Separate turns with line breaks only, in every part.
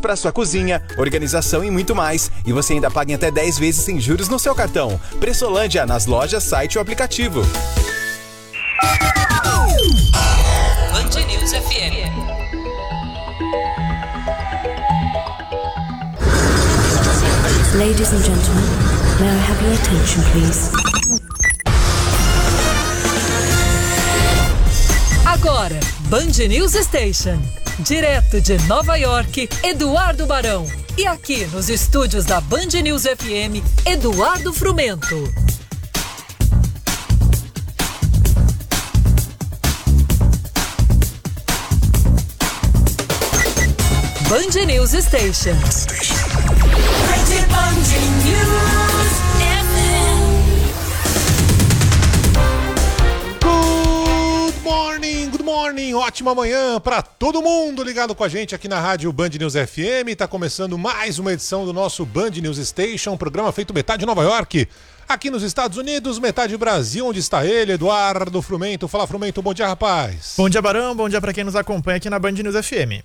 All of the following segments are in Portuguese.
para sua cozinha, organização e muito mais. E você ainda paga em até 10 vezes sem juros no seu cartão. Pressolândia, nas lojas, site ou aplicativo.
Band News FM.
Ladies and gentlemen, may I have your attention, please?
Agora, Band News Station. Direto de Nova York, Eduardo Barão. E aqui nos estúdios da Band News FM, Eduardo Frumento. Band News Station.
Good morning, ótima manhã para todo mundo ligado com a gente aqui na rádio Band News FM. Tá começando mais uma edição do nosso Band News Station, programa feito metade Nova York, aqui nos Estados Unidos, metade Brasil, onde está ele, Eduardo Frumento. Fala, Frumento, bom dia, rapaz.
Bom dia, Barão, bom dia para quem nos acompanha aqui na Band News FM.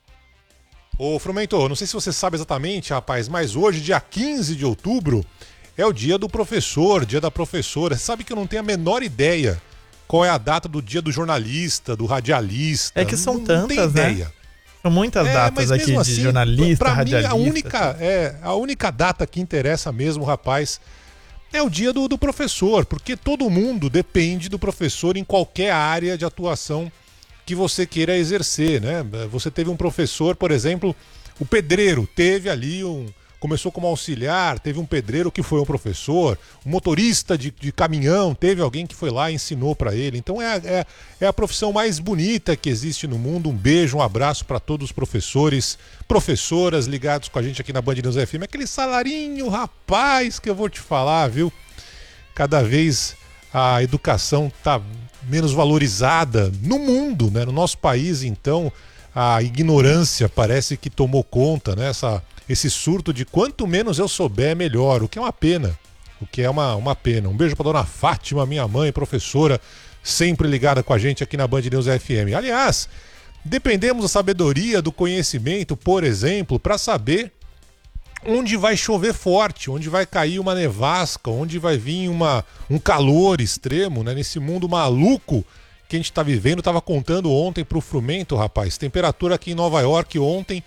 Ô, Frumento, não sei se você sabe exatamente, rapaz, mas hoje, dia 15 de outubro, é o dia do professor, dia da professora. Você sabe que eu não tenho a menor ideia qual é a data do dia do jornalista, do radialista.
É que são tantas,
não tenho
né?
ideia.
São muitas datas aqui
assim,
de jornalista,
pra
radialista.
Mim, a única data que interessa mesmo, rapaz, é o dia do professor, porque todo mundo depende do professor em qualquer área de atuação que você queira exercer, né? Você teve um professor, por exemplo, o pedreiro, teve ali começou como auxiliar, teve um pedreiro que foi um professor, um motorista de caminhão, teve alguém que foi lá e ensinou para ele. Então é a profissão mais bonita que existe no mundo. Um beijo, um abraço para todos os professores, professoras ligados com a gente aqui na Band News FM. Aquele salarinho, rapaz, que eu vou te falar, viu? Cada vez a educação tá menos valorizada no mundo, né? No nosso país, então, a ignorância parece que tomou conta, né? Esse surto de quanto menos eu souber, melhor, o que é uma pena. O que é uma pena. Um beijo para dona Fátima, minha mãe, professora, sempre ligada com a gente aqui na Band News FM. Aliás, dependemos da sabedoria, do conhecimento, por exemplo, para saber onde vai chover forte, onde vai cair uma nevasca, onde vai vir um calor extremo, né? Nesse mundo maluco que a gente está vivendo. Estava contando ontem para o Frumento, rapaz, temperatura aqui em Nova York ontem,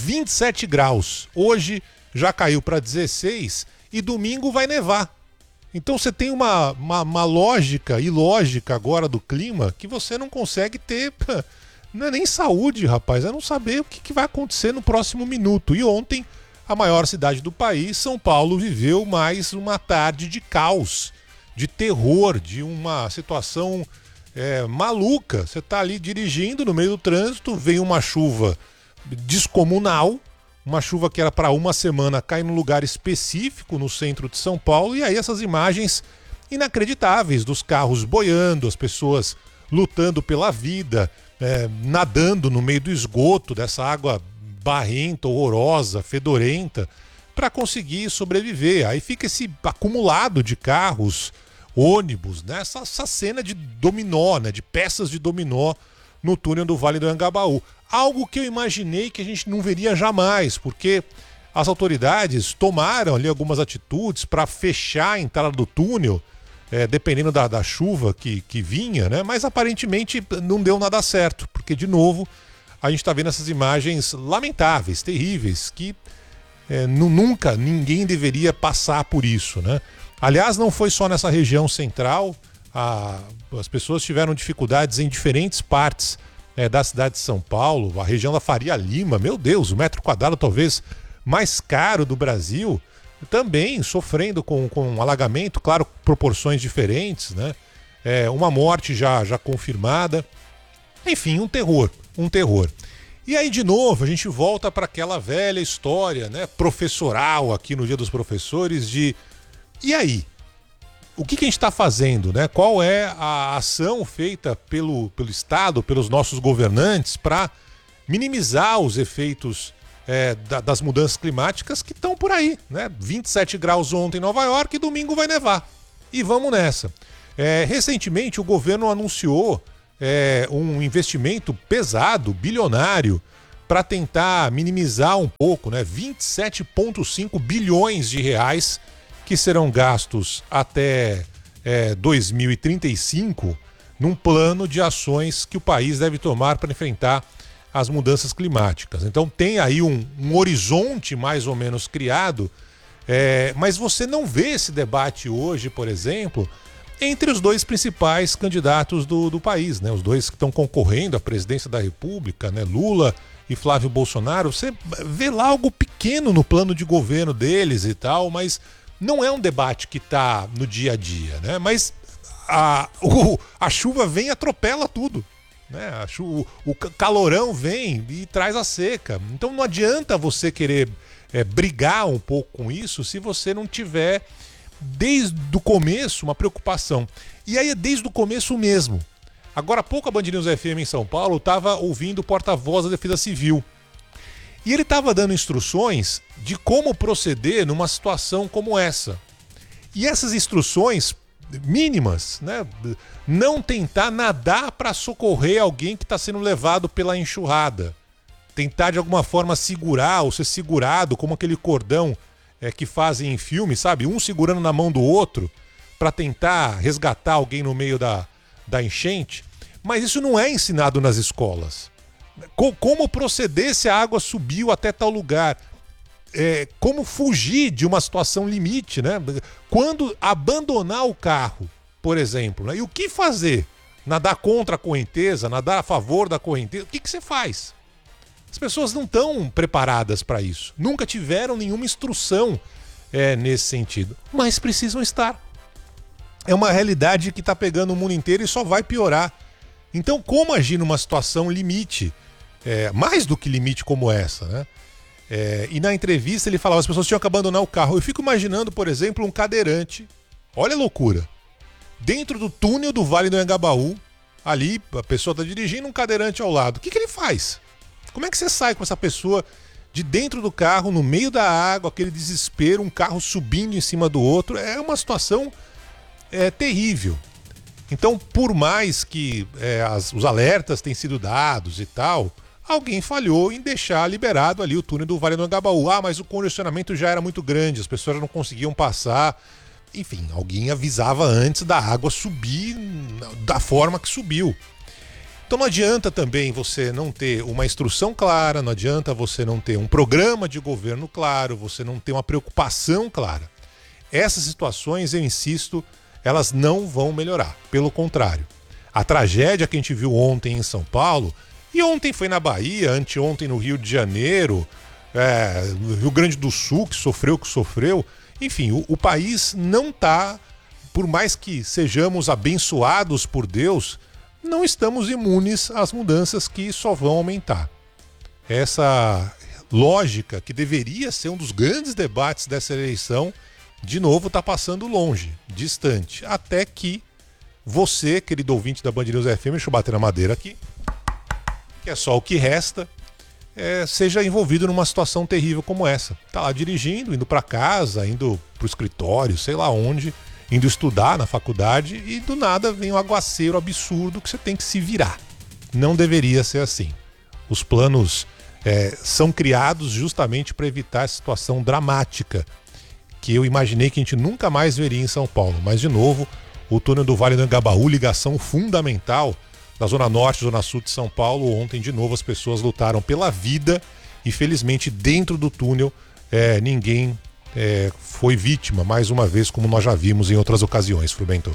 27 graus. Hoje já caiu para 16 e domingo vai nevar. Então você tem uma lógica ilógica agora do clima que você não consegue ter, não é nem saúde, rapaz, é não saber o que vai acontecer no próximo minuto. E ontem, a maior cidade do país, São Paulo, viveu mais uma tarde de caos, de terror, de uma situação maluca. Você está ali dirigindo no meio do trânsito, vem uma chuva descomunal, uma chuva que era para uma semana, cai num lugar específico no centro de São Paulo, e aí essas imagens inacreditáveis dos carros boiando, as pessoas lutando pela vida, nadando no meio do esgoto, dessa água barrenta, horrorosa, fedorenta, para conseguir sobreviver. Aí fica esse acumulado de carros, ônibus, né? Essa cena de dominó, né? De peças de dominó no túnel do Vale do Anhangabaú. Algo que eu imaginei que a gente não veria jamais, porque as autoridades tomaram ali algumas atitudes para fechar a entrada do túnel, dependendo da chuva que vinha, né? Mas aparentemente não deu nada certo, porque de novo a gente está vendo essas imagens lamentáveis, terríveis, que nunca ninguém deveria passar por isso, né? Aliás, não foi só nessa região central, as pessoas tiveram dificuldades em diferentes partes da cidade de São Paulo, a região da Faria Lima, meu Deus, o metro quadrado talvez mais caro do Brasil, também sofrendo com alagamento, claro, proporções diferentes, né? Uma morte já confirmada, enfim, um terror. E aí, de novo, a gente volta para aquela velha história, né, professoral aqui no Dia dos Professores e aí? O que a gente está fazendo, né? Qual é a ação feita pelo Estado, pelos nossos governantes, para minimizar os efeitos das mudanças climáticas que estão por aí, né? 27 graus ontem em Nova York e domingo vai nevar. E vamos nessa. Recentemente, o governo anunciou um investimento pesado, bilionário, para tentar minimizar um pouco, né? 27,5 bilhões de reais que serão gastos até 2035 num plano de ações que o país deve tomar para enfrentar as mudanças climáticas. Então tem aí um horizonte mais ou menos criado, mas você não vê esse debate hoje, por exemplo, entre os dois principais candidatos do país, né? Os dois que estão concorrendo à presidência da República, né? Lula e Flávio Bolsonaro. Você vê lá algo pequeno no plano de governo deles e tal, mas não é um debate que está no dia a dia, né? Mas a chuva vem e atropela tudo, né? O calorão vem e traz a seca. Então não adianta você querer brigar um pouco com isso se você não tiver desde o começo uma preocupação. E aí é desde o começo mesmo. Agora há pouco a Band News FM em São Paulo estava ouvindo o porta-voz da Defesa Civil. E ele estava dando instruções de como proceder numa situação como essa. E essas instruções mínimas, né? Não tentar nadar para socorrer alguém que está sendo levado pela enxurrada. Tentar de alguma forma segurar ou ser segurado, como aquele cordão que fazem em filme, sabe? Um segurando na mão do outro para tentar resgatar alguém no meio da enchente. Mas isso não é ensinado nas escolas. Como proceder se a água subiu até tal lugar? Como fugir de uma situação limite, né? Quando abandonar o carro, por exemplo, né? E o que fazer? Nadar contra a correnteza, nadar a favor da correnteza? O que você faz? As pessoas não estão preparadas para isso. Nunca tiveram nenhuma instrução nesse sentido. Mas precisam estar. É uma realidade que está pegando o mundo inteiro e só vai piorar. Então, como agir numa situação limite? Mais do que limite como essa, né? E na entrevista ele falava que as pessoas tinham que abandonar o carro. Eu fico imaginando, por exemplo, um cadeirante. Olha a loucura. Dentro do túnel do Vale do Anhangabaú, ali a pessoa está dirigindo, um cadeirante ao lado. O que ele faz? Como é que você sai com essa pessoa de dentro do carro, no meio da água, aquele desespero, um carro subindo em cima do outro? É uma situação terrível. Então, por mais que os alertas tenham sido dados e tal, alguém falhou em deixar liberado ali o túnel do Vale do Anhangabaú. Mas o congestionamento já era muito grande, as pessoas não conseguiam passar. Enfim, alguém avisava antes da água subir da forma que subiu. Então não adianta também você não ter uma instrução clara, não adianta você não ter um programa de governo claro, você não ter uma preocupação clara. Essas situações, eu insisto, elas não vão melhorar. Pelo contrário, a tragédia que a gente viu ontem em São Paulo, e ontem foi na Bahia, anteontem no Rio de Janeiro, no Rio Grande do Sul, que sofreu o que sofreu. Enfim, o país não está, por mais que sejamos abençoados por Deus, não estamos imunes às mudanças que só vão aumentar. Essa lógica, que deveria ser um dos grandes debates dessa eleição, de novo está passando longe, distante. Até que você, querido ouvinte da Band News FM, deixa eu bater na madeira aqui, que é só o que resta, seja envolvido numa situação terrível como essa. Tá lá dirigindo, indo para casa, indo pro escritório, sei lá onde, indo estudar na faculdade e do nada vem um aguaceiro absurdo que você tem que se virar. Não deveria ser assim. Os planos são criados justamente para evitar essa situação dramática que eu imaginei que a gente nunca mais veria em São Paulo. Mas, de novo, o túnel do Vale do Anhangabaú, ligação fundamental da Zona Norte e Zona Sul de São Paulo. Ontem, de novo, as pessoas lutaram pela vida e, felizmente, dentro do túnel, ninguém foi vítima, mais uma vez, como nós já vimos em outras ocasiões, Frubento.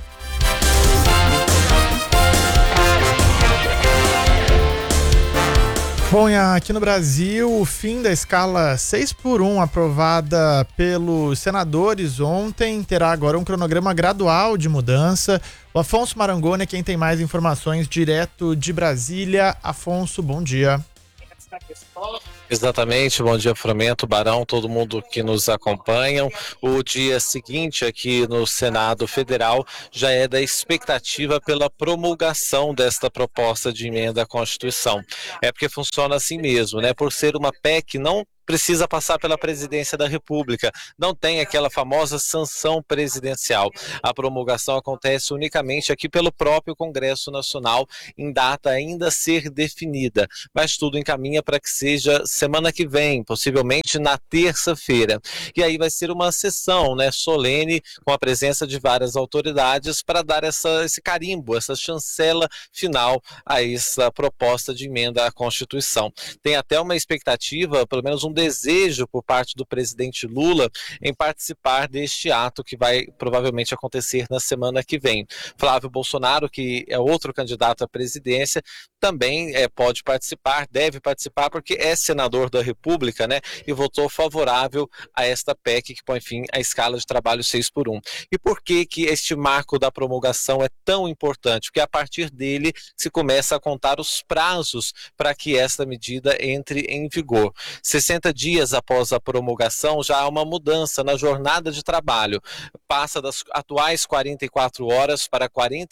Bom, aqui no Brasil, o fim da escala 6x1 aprovada pelos senadores ontem terá agora um cronograma gradual de mudança. O Afonso Marangoni é quem tem mais informações direto de Brasília. Afonso, bom dia.
Exatamente, bom dia Frumento, Barão, todo mundo que nos acompanha. O dia seguinte aqui no Senado Federal já é da expectativa pela promulgação desta proposta de emenda à Constituição. É porque funciona assim mesmo, né? Por ser uma PEC não precisa passar pela presidência da República, não tem aquela famosa sanção presidencial. A promulgação acontece unicamente aqui pelo próprio Congresso Nacional, em data ainda a ser definida, mas tudo encaminha para que seja semana que vem, possivelmente na terça-feira. E aí vai ser uma sessão, né, solene, com a presença de várias autoridades para dar esse carimbo, essa chancela final a essa proposta de emenda à Constituição. Tem até uma expectativa, pelo menos um desejo por parte do presidente Lula em participar deste ato que vai provavelmente acontecer na semana que vem. Flávio Bolsonaro, que é outro candidato à presidência, também pode participar, deve participar, porque é senador da República, né, e votou favorável a esta PEC que põe fim à escala de trabalho 6x1. E por que este marco da promulgação é tão importante? Porque a partir dele se começa a contar os prazos para que esta medida entre em vigor. 60 dias após a promulgação já há uma mudança na jornada de trabalho. Passa das atuais 44 horas para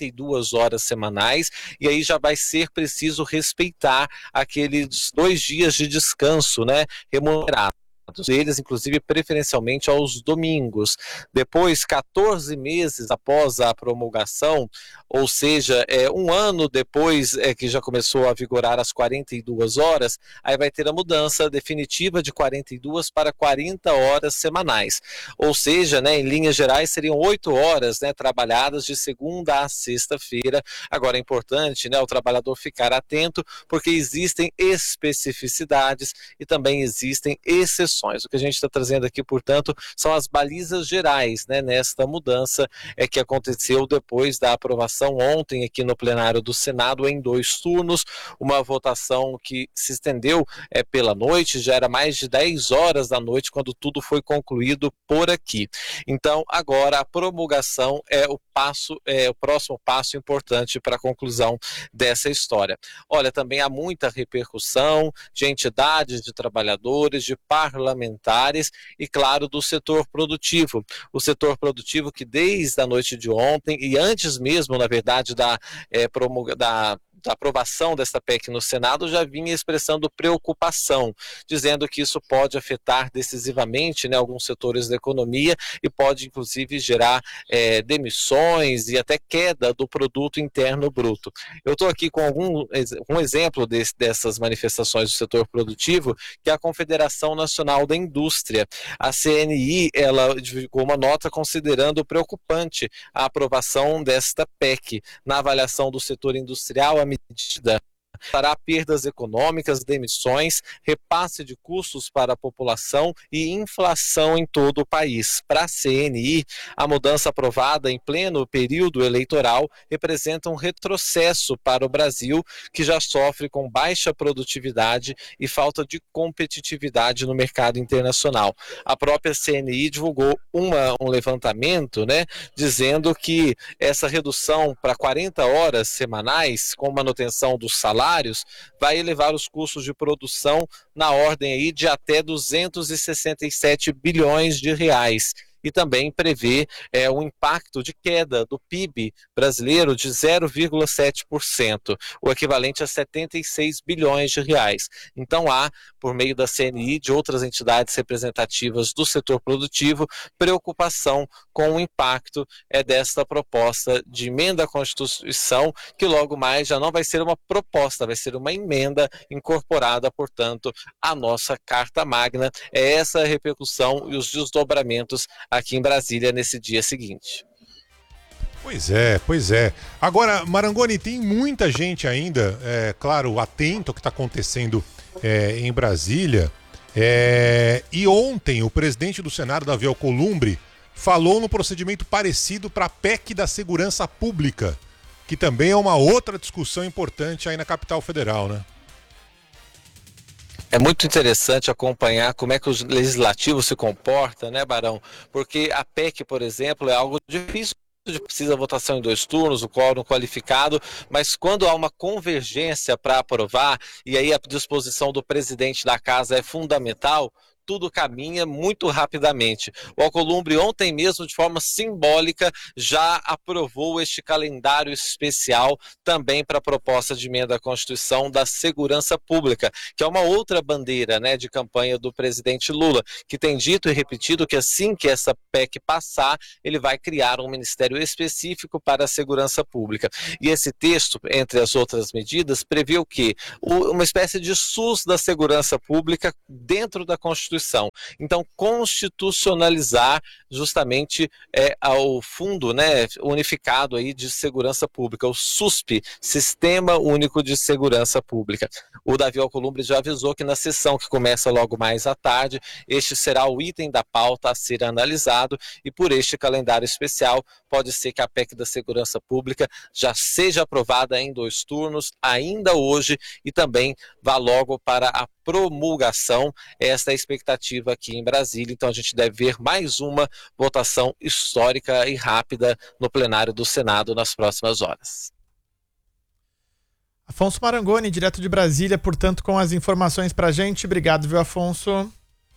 42 horas semanais, e aí já vai ser preciso respeitar aqueles 2 dias de descanso, né, remunerado. Eles, inclusive, preferencialmente aos domingos. Depois, 14 meses após a promulgação, ou seja, 1 ano depois que já começou a vigorar as 42 horas, aí vai ter a mudança definitiva de 42 para 40 horas semanais. Ou seja, né, em linhas gerais, seriam 8 horas, né, trabalhadas de segunda a sexta-feira. Agora é importante, né, o trabalhador ficar atento, porque existem especificidades e também existem exceções. O que a gente está trazendo aqui, portanto, são as balizas gerais, né, nesta mudança que aconteceu depois da aprovação ontem aqui no plenário do Senado em 2 turnos, uma votação que se estendeu pela noite, já era mais de 10 horas da noite quando tudo foi concluído por aqui. Então, agora a promulgação é o próximo passo importante para a conclusão dessa história. Olha, também há muita repercussão de entidades, de trabalhadores, de parlamentares e, claro, do setor produtivo. O setor produtivo que desde a noite de ontem e antes mesmo, na verdade, da aprovação desta PEC no Senado, já vinha expressando preocupação, dizendo que isso pode afetar decisivamente, né, alguns setores da economia e pode, inclusive, gerar demissões e até queda do produto interno bruto. Eu estou aqui com um exemplo dessas manifestações do setor produtivo, que é a Confederação Nacional da Indústria. A CNI, ela divulgou uma nota considerando preocupante a aprovação desta PEC. Na avaliação do setor industrial, a medida trará perdas econômicas, demissões, repasse de custos para a população e inflação em todo o país. Para a CNI, a mudança aprovada em pleno período eleitoral representa um retrocesso para o Brasil, que já sofre com baixa produtividade e falta de competitividade no mercado internacional. A própria CNI divulgou um levantamento, né, dizendo que essa redução para 40 horas semanais, com manutenção dos salários, vai elevar os custos de produção na ordem aí de até 267 bilhões de reais. E também prevê um impacto de queda do PIB brasileiro de 0,7%, o equivalente a 76 bilhões de reais. Então há, por meio da CNI e de outras entidades representativas do setor produtivo, preocupação com o impacto desta proposta de emenda à Constituição, que logo mais já não vai ser uma proposta, vai ser uma emenda incorporada, portanto, à nossa Carta Magna. É essa a repercussão e os desdobramentos aqui em Brasília nesse dia seguinte.
Pois é. Agora, Marangoni, tem muita gente ainda, claro, atento ao que está acontecendo em Brasília. E ontem o presidente do Senado, Davi Alcolumbre, falou num procedimento parecido para a PEC da Segurança Pública, que também é uma outra discussão importante aí na capital federal, né?
É muito interessante acompanhar como é que o legislativo se comporta, né, Barão? Porque a PEC, por exemplo, é algo difícil, precisa votação em 2 turnos, o quórum qualificado, mas quando há uma convergência para aprovar, e aí a disposição do presidente da casa é fundamental, tudo caminha muito rapidamente. O Alcolumbre ontem mesmo, de forma simbólica, já aprovou este calendário especial também para a proposta de emenda à Constituição da segurança pública, que é uma outra bandeira, né, de campanha do presidente Lula, que tem dito e repetido que assim que essa PEC passar, ele vai criar um ministério específico para a segurança pública. E esse texto, entre as outras medidas, prevê o quê? Uma espécie de SUS da segurança pública dentro da Constituição. Então, constitucionalizar justamente o fundo, né, unificado aí de segurança pública, o SUSP, Sistema Único de Segurança Pública. O Davi Alcolumbre já avisou que na sessão que começa logo mais à tarde, este será o item da pauta a ser analisado e por este calendário especial pode ser que a PEC da segurança pública já seja aprovada em 2 turnos ainda hoje e também vá logo para a promulgação. Esta é a expectativa aqui em Brasília, então a gente deve ver mais uma votação histórica e rápida no plenário do Senado nas próximas horas.
Afonso Marangoni, direto de Brasília, portanto, com as informações pra gente. Obrigado, viu, Afonso?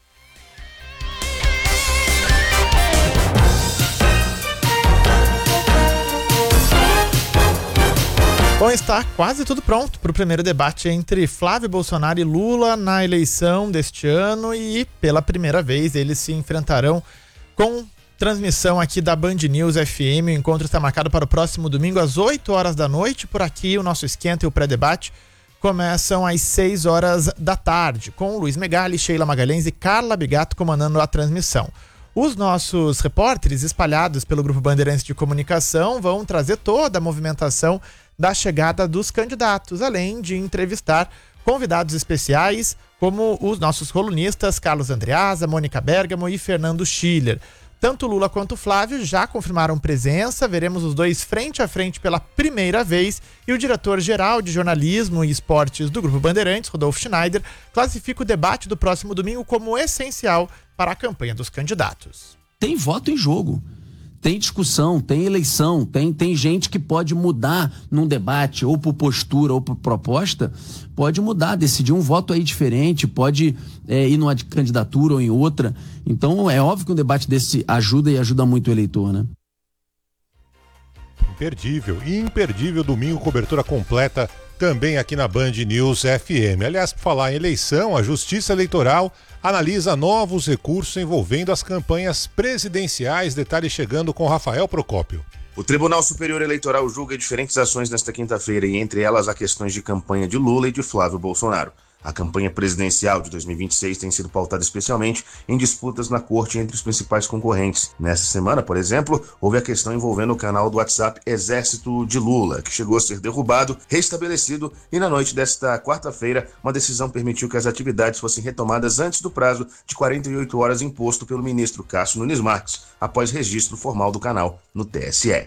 Bom, está quase tudo pronto para o primeiro debate entre Flávio Bolsonaro e Lula na eleição deste ano e pela primeira vez eles se enfrentarão com transmissão aqui da Band News FM. O encontro está marcado para o próximo domingo às 8 horas da noite. Por aqui o nosso esquenta e o pré-debate começam às 6 horas da tarde, com Luiz Megali, Sheila Magalhães e Carla Bigato comandando a transmissão. Os nossos repórteres espalhados pelo Grupo Bandeirantes de Comunicação vão trazer toda a movimentação da chegada dos candidatos, além de entrevistar convidados especiais como os nossos colunistas Carlos Andreasa, Mônica Bergamo e Fernando Schiller. Tanto Lula quanto Flávio já confirmaram presença, veremos os dois frente a frente pela primeira vez e o diretor-geral de jornalismo e esportes do Grupo Bandeirantes, Rodolfo Schneider, classifica o debate do próximo domingo como essencial para a campanha dos candidatos.
Tem voto em jogo. Tem discussão, tem eleição, tem gente que pode mudar num debate, ou por postura ou por proposta, pode mudar, decidir um voto aí diferente, pode ir numa candidatura ou em outra. Então é óbvio que um debate desse ajuda e ajuda muito o eleitor, né?
Imperdível domingo, cobertura completa também aqui na Band News FM. Aliás, por falar em eleição, a Justiça Eleitoral analisa novos recursos envolvendo as campanhas presidenciais. Detalhes chegando com Rafael Procópio.
O Tribunal Superior Eleitoral julga diferentes ações nesta quinta-feira e entre elas há questões de campanha de Lula e de Flávio Bolsonaro. A campanha presidencial de 2026 tem sido pautada especialmente em disputas na corte entre os principais concorrentes. Nesta semana, por exemplo, houve a questão envolvendo o canal do WhatsApp Exército de Lula, que chegou a ser derrubado, restabelecido e na noite desta quarta-feira, uma decisão permitiu que as atividades fossem retomadas antes do prazo de 48 horas imposto pelo ministro Cássio Nunes Marques, após registro formal do canal no TSE.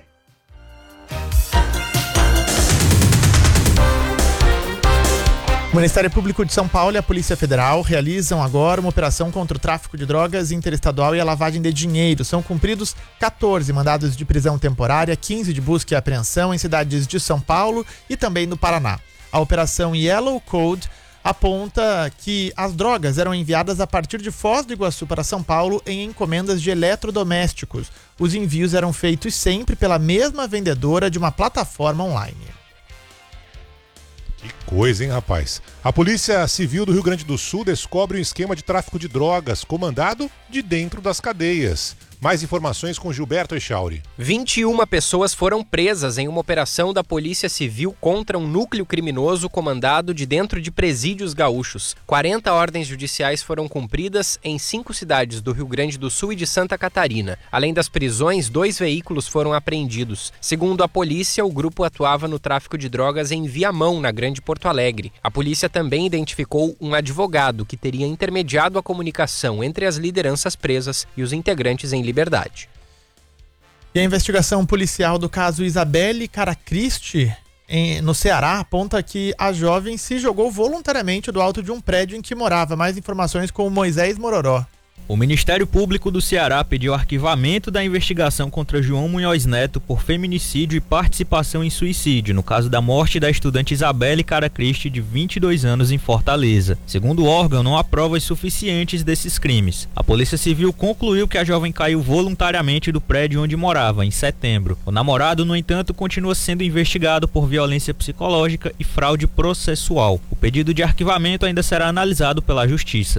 O Ministério Público de São Paulo e a Polícia Federal realizam agora uma operação contra o tráfico de drogas interestadual e a lavagem de dinheiro. São cumpridos 14 mandados de prisão temporária, 15 de busca e apreensão em cidades de São Paulo e também no Paraná. A operação Yellow Code aponta que as drogas eram enviadas a partir de Foz do Iguaçu para São Paulo em encomendas de eletrodomésticos. Os envios eram feitos sempre pela mesma vendedora de uma plataforma online.
Que coisa, hein, rapaz? A Polícia Civil do Rio Grande do Sul descobre um esquema de tráfico de drogas comandado de dentro das cadeias. Mais informações com Gilberto Echauri.
21 pessoas foram presas em uma operação da Polícia Civil contra um núcleo criminoso comandado de dentro de presídios gaúchos. 40 ordens judiciais foram cumpridas em 5 cidades do Rio Grande do Sul e de Santa Catarina. Além das prisões, 2 veículos foram apreendidos. Segundo a polícia, o grupo atuava no tráfico de drogas em Viamão, na Grande Porto Alegre. A polícia também identificou um advogado que teria intermediado a comunicação entre as lideranças presas e os integrantes em liberdade.
E a investigação policial do caso Isabelle Caracristi, no Ceará, aponta que a jovem se jogou voluntariamente do alto de um prédio em que morava. Mais informações com o Moisés Mororó.
O Ministério Público do Ceará pediu arquivamento da investigação contra João Munhoz Neto por feminicídio e participação em suicídio, no caso da morte da estudante Isabelle Caracristi, de 22 anos, em Fortaleza. Segundo o órgão, não há provas suficientes desses crimes. A Polícia Civil concluiu que a jovem caiu voluntariamente do prédio onde morava, em setembro. O namorado, no entanto, continua sendo investigado por violência psicológica e fraude processual. O pedido de arquivamento ainda será analisado pela Justiça.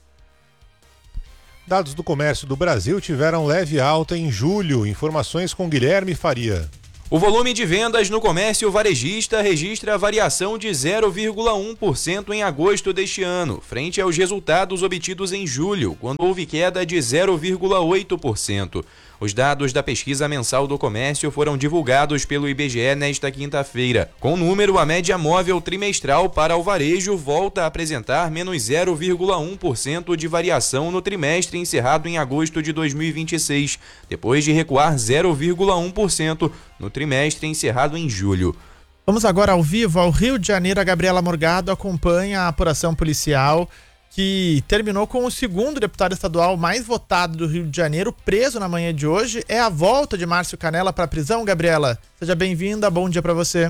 Dados do comércio do Brasil tiveram leve alta em julho. Informações com Guilherme Faria.
O volume de vendas no comércio varejista registra variação de 0,1% em agosto deste ano, frente aos resultados obtidos em julho, quando houve queda de 0,8%. Os dados da pesquisa mensal do comércio foram divulgados pelo IBGE nesta quinta-feira. Com o número, a média móvel trimestral para o varejo volta a apresentar menos 0,1% de variação no trimestre encerrado em agosto de 2026, depois de recuar 0,1% no trimestre encerrado em julho.
Vamos agora ao vivo ao Rio de Janeiro. A Gabriela Morgado acompanha a apuração policial que terminou com o segundo deputado estadual mais votado do Rio de Janeiro preso na manhã de hoje. É a volta de Márcio Canella para a prisão, Gabriela? Seja bem-vinda, bom dia para você.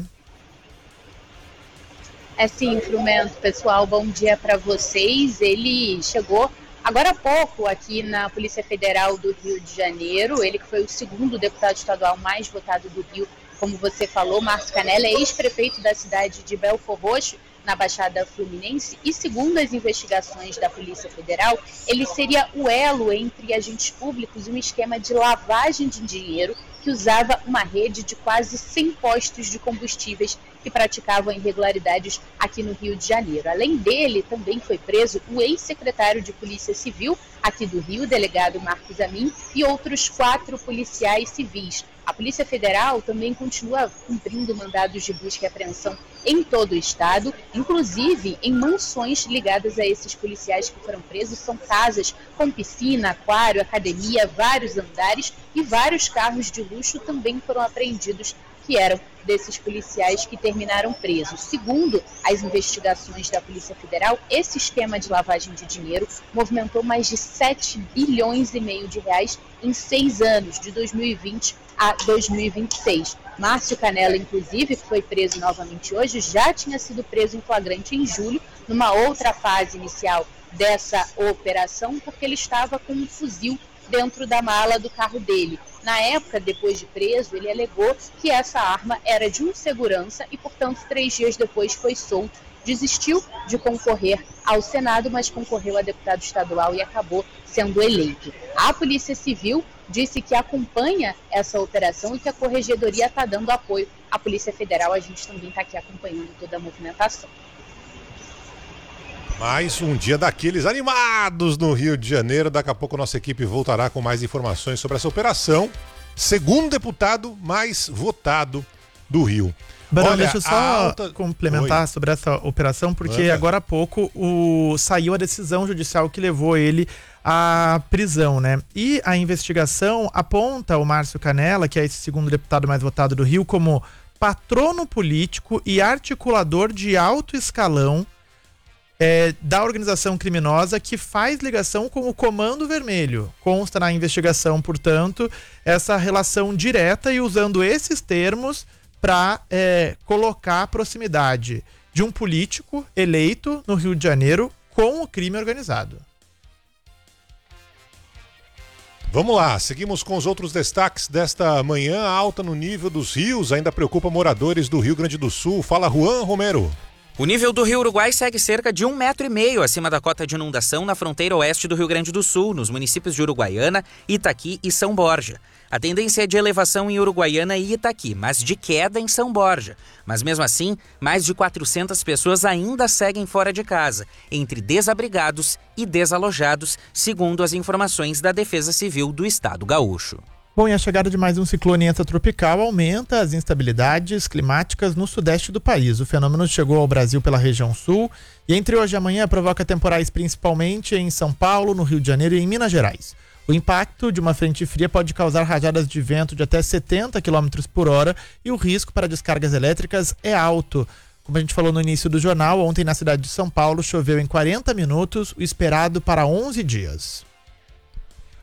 É sim, Frumento, pessoal, bom dia para vocês. Ele chegou agora há pouco aqui na Polícia Federal do Rio de Janeiro, ele que foi o segundo deputado estadual mais votado do Rio, como você falou. Márcio Canella é ex-prefeito da cidade de Belfor Roxo, na Baixada Fluminense, e segundo as investigações da Polícia Federal, ele seria o elo entre agentes públicos e um esquema de lavagem de dinheiro que usava uma rede de quase 100 postos de combustíveis que praticavam irregularidades aqui no Rio de Janeiro. Além dele, também foi preso o ex-secretário de Polícia Civil aqui do Rio, o delegado Marcos Amin, e outros 4 policiais civis. A Polícia Federal também continua cumprindo mandados de busca e apreensão em todo o estado, inclusive em mansões ligadas a esses policiais que foram presos. São casas com piscina, aquário, academia, vários andares, e vários carros de luxo também foram apreendidos, que eram desses policiais que terminaram presos. Segundo as investigações da Polícia Federal, esse esquema de lavagem de dinheiro movimentou mais de 7 bilhões e meio de reais em 6 anos, de 2020 a 2026. Márcio Canella, inclusive, que foi preso novamente hoje, já tinha sido preso em flagrante em julho, numa outra fase inicial dessa operação, porque ele estava com um fuzil dentro da mala do carro dele. Na época, depois de preso, ele alegou que essa arma era de um segurança e, portanto, 3 dias depois foi solto. Desistiu de concorrer ao Senado, mas concorreu a deputado estadual e acabou sendo eleito. A Polícia Civil disse que acompanha essa operação e que a Corregedoria está dando apoio à Polícia Federal. A gente também está aqui acompanhando toda a movimentação.
Mais um dia daqueles animados no Rio de Janeiro. Daqui a pouco nossa equipe voltará com mais informações sobre essa operação. Segundo deputado mais votado do Rio.
Barão, deixa eu só complementar sobre essa operação, porque agora há pouco saiu a decisão judicial que levou ele à prisão, né? E a investigação aponta o Márcio Canella, que é esse segundo deputado mais votado do Rio, como patrono político e articulador de alto escalão da organização criminosa que faz ligação com o Comando Vermelho. Consta na investigação, portanto, essa relação direta, e usando esses termos para colocar a proximidade de um político eleito no Rio de Janeiro com o crime organizado.
Vamos lá, seguimos com os outros destaques desta manhã. A alta no nível dos rios ainda preocupa moradores do Rio Grande do Sul. Fala, Juan Romero.
O nível do Rio Uruguai segue cerca de 1,5 metro acima da cota de inundação na fronteira oeste do Rio Grande do Sul, nos municípios de Uruguaiana, Itaqui e São Borja. A tendência é de elevação em Uruguaiana e Itaqui, mas de queda em São Borja. Mas mesmo assim, mais de 400 pessoas ainda seguem fora de casa, entre desabrigados e desalojados, segundo as informações da Defesa Civil do Estado gaúcho.
Bom, e a chegada de mais um ciclone extratropical aumenta as instabilidades climáticas no sudeste do país. O fenômeno chegou ao Brasil pela região sul e entre hoje e amanhã provoca temporais principalmente em São Paulo, no Rio de Janeiro e em Minas Gerais. O impacto de uma frente fria pode causar rajadas de vento de até 70 km por hora e o risco para descargas elétricas é alto. Como a gente falou no início do jornal, ontem na cidade de São Paulo choveu em 40 minutos, o esperado para 11 dias.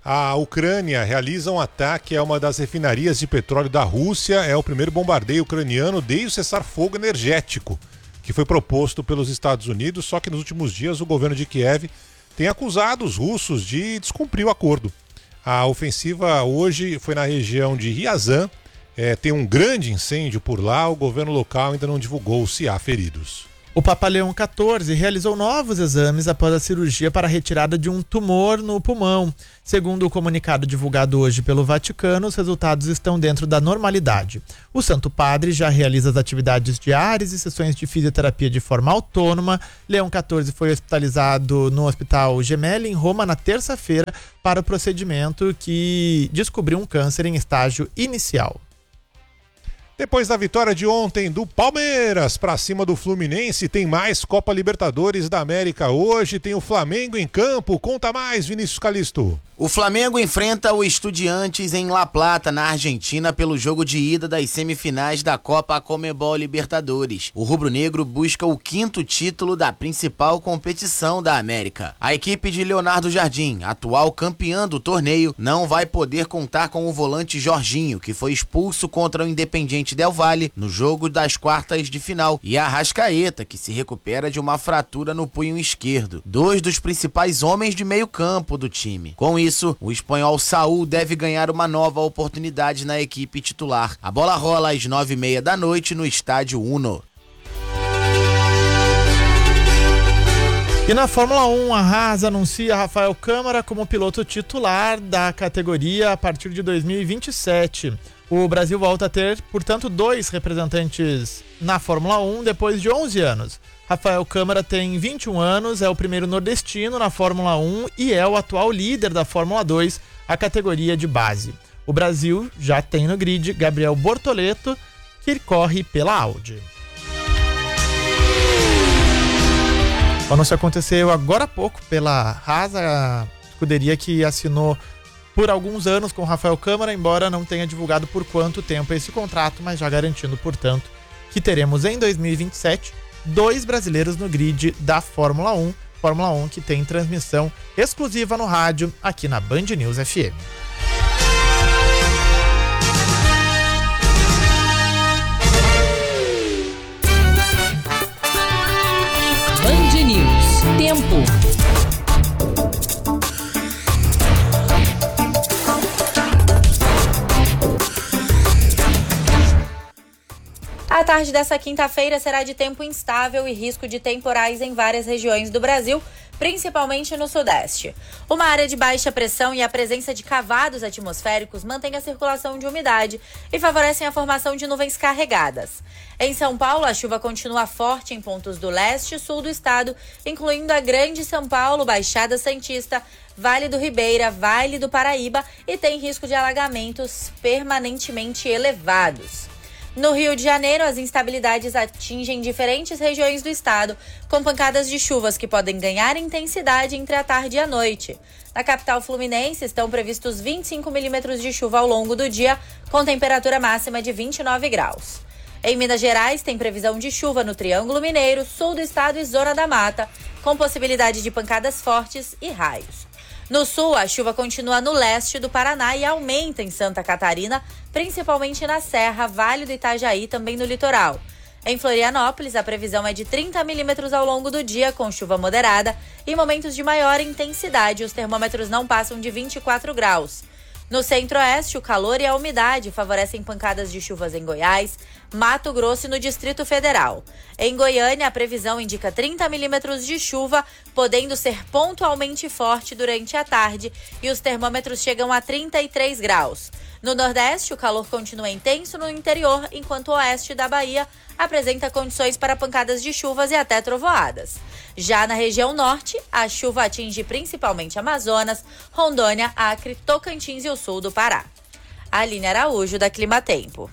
A Ucrânia realiza um ataque a uma das refinarias de petróleo da Rússia. É o primeiro bombardeio ucraniano desde o cessar-fogo energético que foi proposto pelos Estados Unidos, só que nos últimos dias o governo de Kiev tem acusado os russos de descumprir o acordo. A ofensiva hoje foi na região de Ryazan, tem um grande incêndio por lá, o governo local ainda não divulgou se há feridos.
O Papa Leão XIV realizou novos exames após a cirurgia para a retirada de um tumor no pulmão. Segundo o comunicado divulgado hoje pelo Vaticano, os resultados estão dentro da normalidade. O Santo Padre já realiza as atividades diárias e sessões de fisioterapia de forma autônoma. Leão XIV foi hospitalizado no Hospital Gemelli, em Roma, na terça-feira, para o procedimento que descobriu um câncer em estágio inicial.
Depois da vitória de ontem do Palmeiras para cima do Fluminense, tem mais Copa Libertadores da América hoje, tem o Flamengo em campo. Conta mais, Vinícius Calisto.
O Flamengo enfrenta o Estudiantes em La Plata, na Argentina, pelo jogo de ida das semifinais da Copa Conmebol Libertadores. O rubro-negro busca o 5º título da principal competição da América. A equipe de Leonardo Jardim, atual campeã do torneio, não vai poder contar com o volante Jorginho, que foi expulso contra o Independiente Del Valle no jogo das quartas de final, e a Arrascaeta, que se recupera de uma fratura no punho esquerdo. 2 dos principais homens de meio campo do time. Com isso, o espanhol Saúl deve ganhar uma nova oportunidade na equipe titular. A bola rola às 9h30 da noite no Estádio Uno.
E na Fórmula 1, a Haas anuncia Rafael Câmara como piloto titular da categoria a partir de 2027. O Brasil volta a ter, portanto, 2 representantes na Fórmula 1 depois de 11 anos. Rafael Câmara tem 21 anos, é o primeiro nordestino na Fórmula 1 e é o atual líder da Fórmula 2, a categoria de base. O Brasil já tem no grid Gabriel Bortoleto, que corre pela Audi. O anúncio aconteceu agora há pouco pela Haas, a escuderia que assinou por alguns anos com Rafael Câmara, embora não tenha divulgado por quanto tempo esse contrato, mas já garantindo, portanto, que teremos em 2027 2 brasileiros no grid da Fórmula 1. Fórmula 1 que tem transmissão exclusiva no rádio aqui na Band News FM.
Band News. Tempo.
A tarde dessa quinta-feira será de tempo instável e risco de temporais em várias regiões do Brasil, principalmente no Sudeste. Uma área de baixa pressão e a presença de cavados atmosféricos mantém a circulação de umidade e favorecem a formação de nuvens carregadas. Em São Paulo, a chuva continua forte em pontos do leste e sul do estado, incluindo a Grande São Paulo, Baixada Santista, Vale do Ribeira, Vale do Paraíba, e tem risco de alagamentos permanentemente elevados. No Rio de Janeiro, as instabilidades atingem diferentes regiões do estado, com pancadas de chuvas que podem ganhar intensidade entre a tarde e a noite. Na capital fluminense, estão previstos 25 milímetros de chuva ao longo do dia, com temperatura máxima de 29 graus. Em Minas Gerais, tem previsão de chuva no Triângulo Mineiro, sul do estado e Zona da Mata, com possibilidade de pancadas fortes e raios. No sul, a chuva continua no leste do Paraná e aumenta em Santa Catarina, principalmente na Serra, Vale do Itajaí, também no litoral. Em Florianópolis, a previsão é de 30 milímetros ao longo do dia, com chuva moderada e momentos de maior intensidade. Os termômetros não passam de 24 graus. No centro-oeste, o calor e a umidade favorecem pancadas de chuvas em Goiás, Mato Grosso e no Distrito Federal. Em Goiânia, a previsão indica 30 milímetros de chuva, podendo ser pontualmente forte durante a tarde, e os termômetros chegam a 33 graus. No Nordeste, o calor continua intenso no interior, enquanto o oeste da Bahia apresenta condições para pancadas de chuvas e até trovoadas. Já na região norte, a chuva atinge principalmente Amazonas, Rondônia, Acre, Tocantins e o sul do Pará. Aline Araújo, da Climatempo.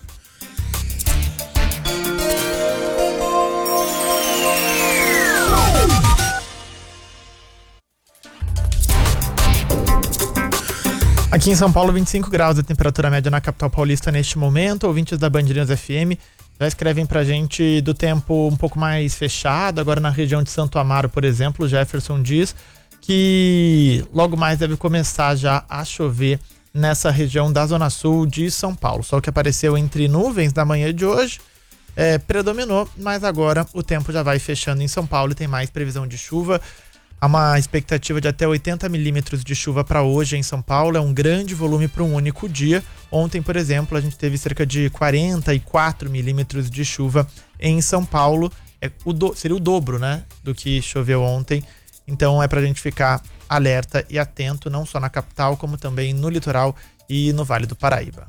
Aqui em São Paulo, 25 graus a temperatura média na capital paulista neste momento. Ouvintes da Band News FM já escrevem pra gente do tempo um pouco mais fechado. Agora na região de Santo Amaro, por exemplo, o Jefferson diz que logo mais deve começar já a chover nessa região da Zona Sul de São Paulo. Sol que apareceu entre nuvens na manhã de hoje predominou, mas agora o tempo já vai fechando em São Paulo e tem mais previsão de chuva. Há uma expectativa de até 80 milímetros de chuva para hoje em São Paulo. É um grande volume para um único dia. Ontem, por exemplo, a gente teve cerca de 44 milímetros de chuva em São Paulo. Seria o dobro, né, do que choveu ontem. Então é para a gente ficar alerta e atento, não só na capital, como também no litoral e no Vale do Paraíba.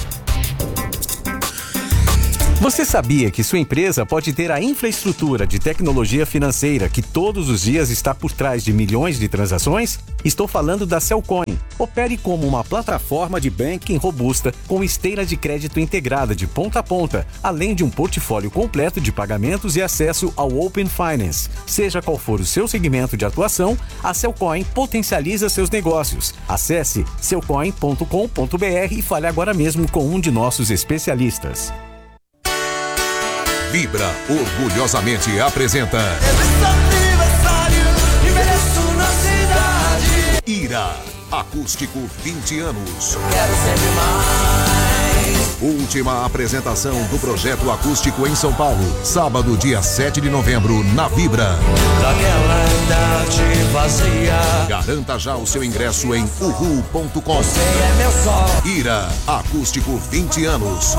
Você sabia que sua empresa pode ter a infraestrutura de tecnologia financeira que todos os dias está por trás de milhões de transações? Estou falando da Cellcoin. Opere como uma plataforma de banking robusta com esteira de crédito integrada de ponta a ponta, além de um portfólio completo de pagamentos e acesso ao Open Finance. Seja qual for o seu segmento de atuação, a Cellcoin potencializa seus negócios. Acesse cellcoin.com.br e fale agora mesmo com um de nossos especialistas.
Vibra orgulhosamente apresenta Ira, acústico 20 anos.
Quero sempre mais.
Última apresentação do projeto acústico em São Paulo, sábado, dia 7 de novembro, na Vibra.
Daquela idade vazia.
Garanta já o seu ingresso em uhu.com.
Você é meu sol.
Ira, acústico 20 anos.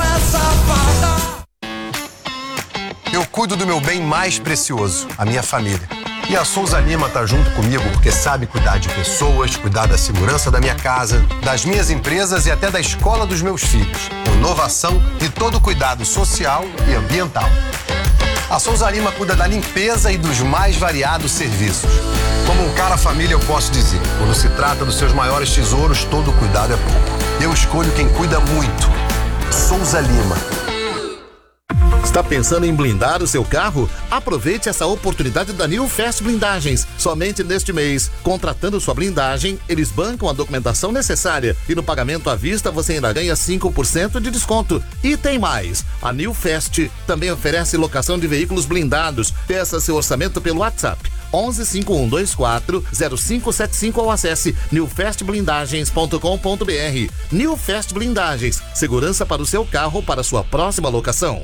Eu cuido do meu bem mais precioso, a minha família. E a Souza Lima tá junto comigo porque sabe cuidar de pessoas, cuidar da segurança da minha casa, das minhas empresas e até da escola dos meus filhos. Com inovação e todo cuidado social e ambiental. A Souza Lima cuida da limpeza e dos mais variados serviços. Como um cara família, eu posso dizer, quando se trata dos seus maiores tesouros, todo cuidado é pouco. Eu escolho quem cuida muito. Souza Lima.
Está pensando em blindar o seu carro? Aproveite essa oportunidade da New Fast Blindagens. Somente neste mês, contratando sua blindagem, eles bancam a documentação necessária e no pagamento à vista você ainda ganha 5% de desconto. E tem mais, a New Fast também oferece locação de veículos blindados. Peça seu orçamento pelo WhatsApp 11 5124 0575 ou acesse newfastblindagens.com.br. New Fast Blindagens, segurança para o seu carro para sua próxima locação.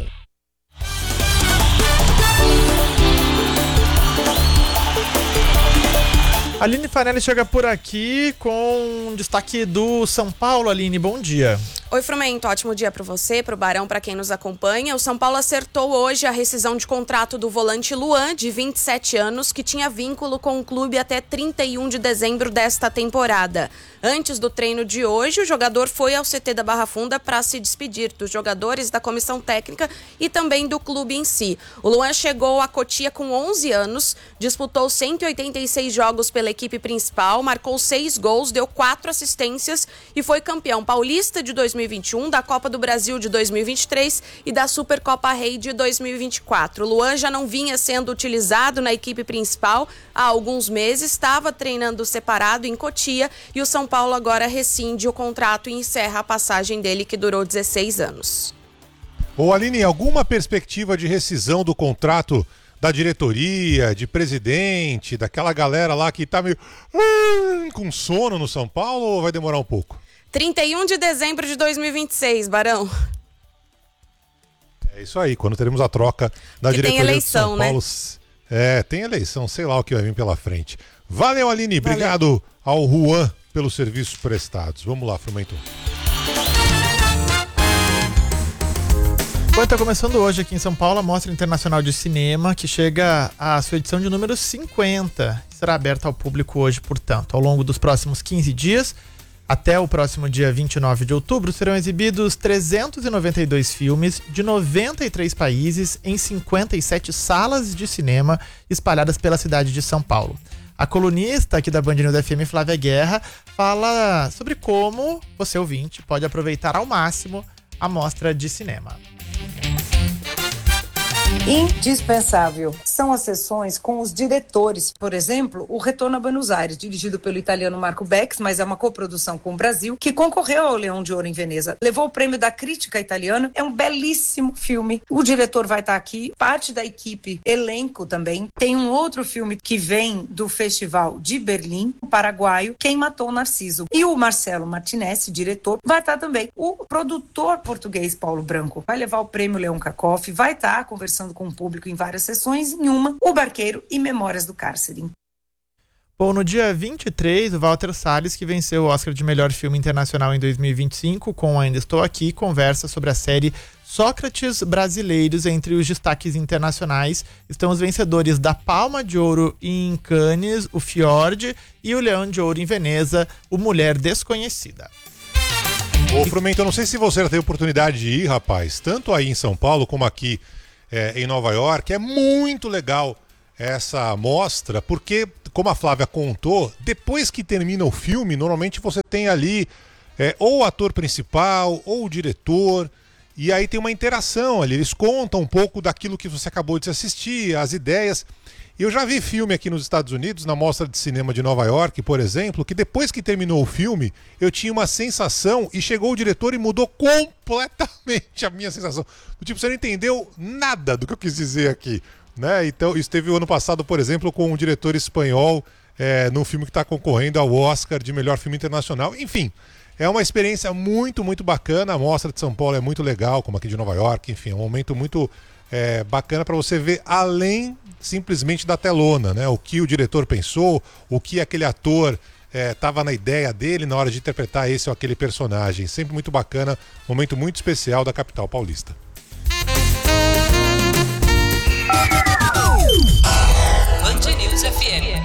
Aline Fanelli chega por aqui com destaque do São Paulo. Aline, bom dia.
Oi, Frumento, ótimo dia para você, para o Barão, para quem nos acompanha. O São Paulo acertou hoje a rescisão de contrato do volante Luan, de 27 anos, que tinha vínculo com o clube até 31 de dezembro desta temporada. Antes do treino de hoje, o jogador foi ao CT da Barra Funda para se despedir dos jogadores, da comissão técnica e também do clube em si. O Luan chegou a Cotia com 11 anos, disputou 186 jogos pela equipe principal, marcou 6 gols, deu 4 assistências e foi campeão paulista de 2021, da Copa do Brasil de 2023 e da Supercopa Rei de 2024. O Luan já não vinha sendo utilizado na equipe principal há alguns meses, estava treinando separado em Cotia e o São Paulo agora rescinde o contrato e encerra a passagem dele, que durou 16 anos.
Ô Aline, alguma perspectiva de rescisão do contrato da diretoria, de presidente, daquela galera lá que tá meio com sono no São Paulo, ou vai demorar um pouco?
31 de dezembro de 2026, Barão.
É isso aí, quando teremos a troca da diretoria
tem eleição,
do São Paulo.
né?
Tem eleição, sei lá o que vai vir pela frente. Valeu, Aline, obrigado ao Juan pelos serviços prestados. Vamos lá, Frumento.
Está começando hoje aqui em São Paulo a Mostra Internacional de Cinema, que chega à sua edição de número 50. Será aberta ao público hoje, portanto. Ao longo dos próximos 15 dias, até o próximo dia 29 de outubro, serão exibidos 392 filmes de 93 países em 57 salas de cinema espalhadas pela cidade de São Paulo. A colunista aqui da Band News FM, Flávia Guerra, fala sobre como você, ouvinte, pode aproveitar ao máximo a mostra de cinema.
Indispensável são as sessões com os diretores. Por exemplo, o Retorno a Buenos Aires, dirigido pelo italiano Marco Bex, mas é uma coprodução com o Brasil, que concorreu ao Leão de Ouro em Veneza. Levou o prêmio da crítica italiana. É um belíssimo filme. O diretor vai estar aqui, parte da equipe, elenco também. Tem um outro filme que vem do Festival de Berlim, o paraguaio, Quem Matou o Narciso. E o Marcelo Martinez, diretor, vai estar também. O produtor português Paulo Branco vai levar o prêmio Leão Cacoff, vai estar conversando com o público em várias sessões, em uma, O Barqueiro e Memórias do Cárcere.
Bom, no dia 23, o Walter Salles, que venceu o Oscar de Melhor Filme Internacional em 2025, com Ainda Estou Aqui, conversa sobre a série Sócrates Brasileiros. Entre os destaques internacionais estão os vencedores da Palma de Ouro em Cannes, o Fiord, e o Leão de Ouro em Veneza, o Mulher Desconhecida.
Ô, Frumento, eu não sei se você já teve oportunidade de ir, rapaz, tanto aí em São Paulo como aqui em Nova York. É muito legal essa mostra, porque, como a Flávia contou, depois que termina o filme, normalmente você tem ali ou o ator principal ou o diretor, e aí tem uma interação ali, eles contam um pouco daquilo que você acabou de assistir, as ideias. Eu já vi filme aqui nos Estados Unidos, na Mostra de Cinema de Nova York, por exemplo, que depois que terminou o filme, eu tinha uma sensação e chegou o diretor e mudou completamente a minha sensação. Do tipo, você não entendeu nada do que eu quis dizer aqui, né? Então, isso teve o ano passado, por exemplo, com um diretor espanhol num filme que está concorrendo ao Oscar de Melhor Filme Internacional. Enfim, é uma experiência muito, muito bacana. A Mostra de São Paulo é muito legal, como aqui de Nova York. Enfim, é um momento muito bacana para você ver além simplesmente da telona, né? O que o diretor pensou, o que aquele ator estava na ideia dele na hora de interpretar esse ou aquele personagem. Sempre muito bacana, momento muito especial da capital paulista.
Band News FM.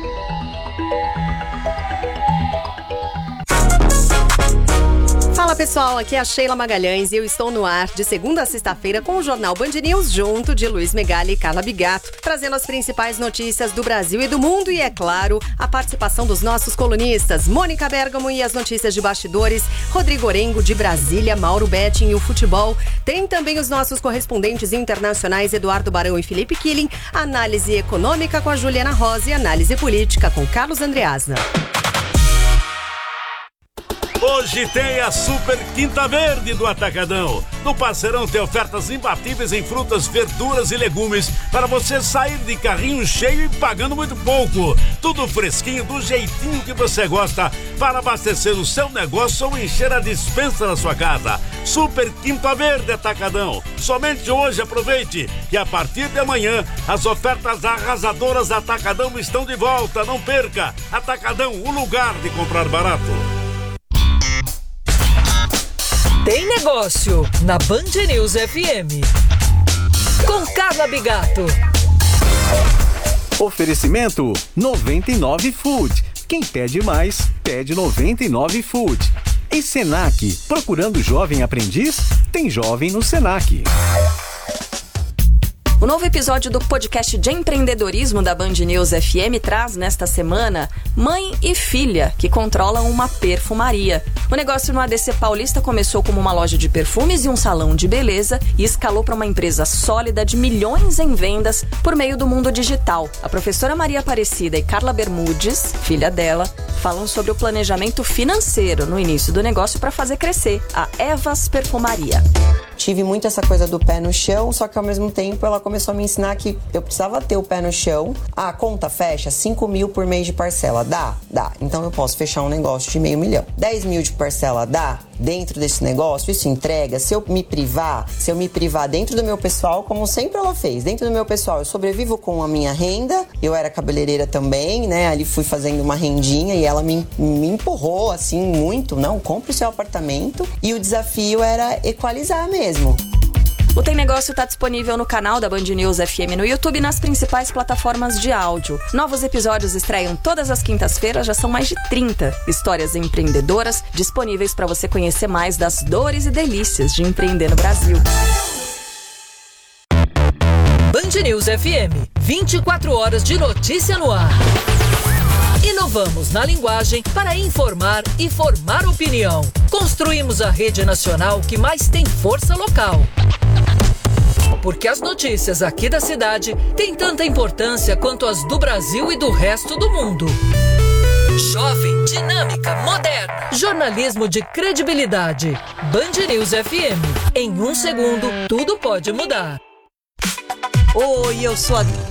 Fala pessoal, aqui é a Sheila Magalhães e eu estou no ar de segunda a sexta-feira com o Jornal Band News junto de Luiz Megali e Carla Bigato, trazendo as principais notícias do Brasil e do mundo e, é claro, a participação dos nossos colunistas Mônica Bergamo e as notícias de bastidores, Rodrigo Orengo de Brasília, Mauro Betting e o futebol. Tem também os nossos correspondentes internacionais Eduardo Barão e Felipe Killing, análise econômica com a Juliana Rosa e análise política com Carlos Andreasna.
Hoje tem a Super Quinta Verde do Atacadão. No Parceirão tem ofertas imbatíveis em frutas, verduras e legumes para você sair de carrinho cheio e pagando muito pouco. Tudo fresquinho, do jeitinho que você gosta, para abastecer o seu negócio ou encher a despensa da sua casa. Super Quinta Verde Atacadão. Somente hoje aproveite e a partir de amanhã as ofertas arrasadoras Atacadão estão de volta. Não perca! Atacadão, o lugar de comprar barato.
Tem negócio na Band News FM. Com Carla Bigato.
Oferecimento 99 Food. Quem pede mais, pede 99 Food. E Senac, procurando jovem aprendiz? Tem jovem no Senac.
O novo episódio do podcast de empreendedorismo da Band News FM traz nesta semana mãe e filha que controlam uma perfumaria. O negócio no ADC Paulista começou como uma loja de perfumes e um salão de beleza e escalou para uma empresa sólida de milhões em vendas por meio do mundo digital. A professora Maria Aparecida e Carla Bermudes, filha dela, falam sobre o planejamento financeiro no início do negócio para fazer crescer a Evas Perfumaria.
Tive muito essa coisa do pé no chão, só que ao mesmo tempo ela começou a me ensinar que eu precisava ter o pé no chão. A conta fecha 5 mil por mês de parcela. Dá. Então eu posso fechar um negócio de R$500 mil. 10 mil de parcela dá? Dentro desse negócio, isso entrega. Se eu me privar dentro do meu pessoal, como sempre ela fez, dentro do meu pessoal, eu sobrevivo com a minha renda. Eu era cabeleireira também, né? Ali fui fazendo uma rendinha e ela me empurrou assim muito. Não, compre o seu apartamento. E o desafio era equalizar mesmo.
O Tem Negócio está disponível no canal da Band News FM no YouTube e nas principais plataformas de áudio. Novos episódios estreiam todas as quintas-feiras, já são mais de 30 histórias empreendedoras disponíveis para você conhecer mais das dores e delícias de empreender no Brasil.
Band News FM, 24 horas de notícia no ar. Inovamos na linguagem para informar e formar opinião. Construímos a rede nacional que mais tem força local. Porque as notícias aqui da cidade têm tanta importância quanto as do Brasil e do resto do mundo. Jovem, dinâmica, moderna. Jornalismo de credibilidade. Band News FM. Em 1 segundo, tudo pode mudar.
Oi, eu sou a